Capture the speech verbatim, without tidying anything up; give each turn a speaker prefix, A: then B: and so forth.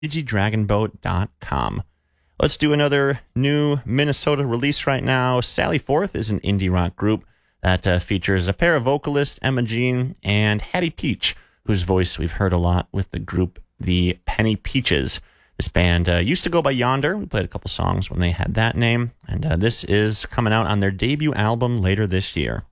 A: digi dragon boat dot com. Let's do another new Minnesota release right now. Sally Forth is an indie rock group that uh, features a pair of vocalists, Emma Jean and Hattie Peach, whose voice we've heard a lot with the group The Penny Peaches. This band uh, used to go by Yonder. We played a couple songs when they had that name, and uh, this is coming out on their debut album later this year.